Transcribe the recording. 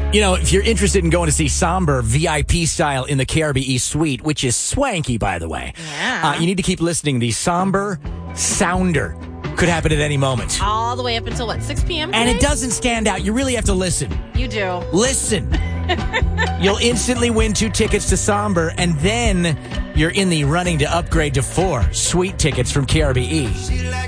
You know, if you're interested in going to see Somber VIP style in the KRBE suite, which is swanky, by the way, you need to keep listening. The Somber Sounder could happen at any moment. All the way up until, 6 p.m. And today? it doesn't stand out. You really have to listen. You do. Listen. You'll instantly win 2 tickets to Somber, and then you're in the running to upgrade to 4 sweet tickets from KRBE.